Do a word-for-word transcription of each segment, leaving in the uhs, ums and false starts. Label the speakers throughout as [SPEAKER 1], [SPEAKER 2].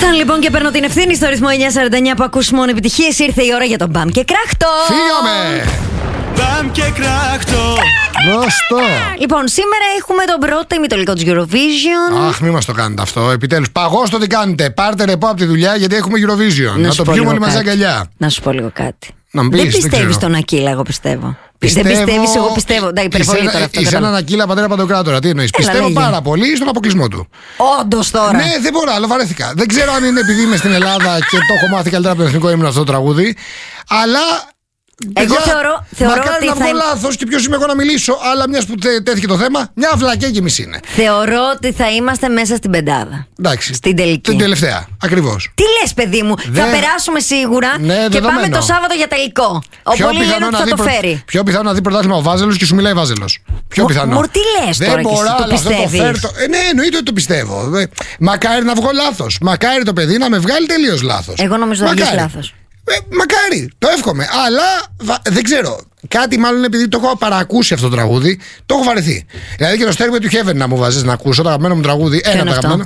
[SPEAKER 1] Ήταν λοιπόν και παίρνω την ευθύνη στο ρυθμό εννιά σαράντα εννιά που ακούς μόνο επιτυχίες. Ήρθε η ώρα για τον Μπαμ και Κράχτο.
[SPEAKER 2] Φύγαμε!
[SPEAKER 3] Μπαμ και Κράχτο.
[SPEAKER 2] Δώστο!
[SPEAKER 1] Λοιπόν, σήμερα έχουμε τον πρώτο ημιτελικό της Eurovision.
[SPEAKER 2] Αχ, μην μας το κάνετε αυτό. Επιτέλους, παγώστε τι κάνετε. Πάρτε ρεπό από τη δουλειά γιατί έχουμε Eurovision. Να, να το πιούμε όλοι μαζί αγκαλιά.
[SPEAKER 1] Να σου πω λίγο κάτι.
[SPEAKER 2] Να πεις,
[SPEAKER 1] δεν πιστεύεις στον Ακύλα, εγώ πιστεύω. Πιστεύω... Δεν πιστεύεις, εγώ πιστεύω. Εντάξει, υπερβολή τώρα αυτό.
[SPEAKER 2] Είσαι έναν Ακύλα πατέρα Παντοκράτορα. Τι εννοείς? Πιστεύω
[SPEAKER 1] λέγε.
[SPEAKER 2] πάρα πολύ στον αποκλεισμό του.
[SPEAKER 1] Όντως τώρα.
[SPEAKER 2] Ναι, δεν μπορώ άλλο, βαρέθηκα. Δεν ξέρω αν είναι επειδή είμαι στην Ελλάδα και το έχω μάθει καλύτερα από το εθνικό ύμνο αυτό το τραγούδι. Αλλά.
[SPEAKER 1] Εγώ
[SPEAKER 2] παιδιά,
[SPEAKER 1] θεωρώ, θεωρώ
[SPEAKER 2] μακάρι
[SPEAKER 1] ότι
[SPEAKER 2] να
[SPEAKER 1] θα
[SPEAKER 2] βγω λάθος και ποιος είμαι εγώ να μιλήσω. Αλλά μιας που τέθηκε το θέμα, μια βλακιά και μισή είναι.
[SPEAKER 1] Θεωρώ ότι θα είμαστε μέσα στην πεντάδα.
[SPEAKER 2] Εντάξει.
[SPEAKER 1] Στην τελική.
[SPEAKER 2] Την τελευταία. Ακριβώς.
[SPEAKER 1] Τι λες, παιδί μου,
[SPEAKER 2] Δε...
[SPEAKER 1] θα περάσουμε σίγουρα
[SPEAKER 2] ναι,
[SPEAKER 1] και
[SPEAKER 2] δεδομένο.
[SPEAKER 1] πάμε το Σάββατο για τελικό. Ο Πολύ λένε ότι θα το
[SPEAKER 2] προ...
[SPEAKER 1] φέρει.
[SPEAKER 2] Πιο πιθανό να δει πρωτάθλημα ο Βάζελος και σου μιλάει Βάζελος. Πιο πιθανό.
[SPEAKER 1] Μωρ, τι λες τώρα και εσύ, το πιστεύεις?
[SPEAKER 2] Το... Ε, ναι, εννοείται ότι το πιστεύω. Μακάρι να βγω λάθος. Μακάρι το παιδί να με βγάλει τελείως λάθος.
[SPEAKER 1] Εγώ νομίζω ότι θα βγεις λάθος.
[SPEAKER 2] Ε, μακάρι, το εύχομαι. Αλλά βα, δεν ξέρω. Κάτι μάλλον επειδή το έχω παρακούσει αυτό το τραγούδι, το έχω βαρεθεί. Δηλαδή και το Stairway to Heaven να μου βάζεις να ακούσω το αγαπημένο μου τραγούδι. Ένα το αγαπημένο.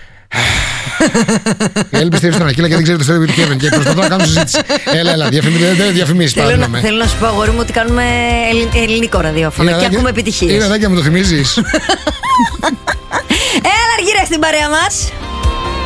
[SPEAKER 2] Η Έλλη πιστεύει στον Ακύλα και δεν ξέρει το Stairway to Heaven και προσπαθώ να κάνω συζήτηση. Έλα, έλα, διαφημίσεις.
[SPEAKER 1] Θέλω, θέλω να σου πω, αγόρι μου, ότι κάνουμε ελληνικό ραδιόφωνο και ακούμε επιτυχίες.
[SPEAKER 2] Είναι αδάκια, μου το θυμίζεις.
[SPEAKER 1] Έλα, αργυρές στην παρέα μας.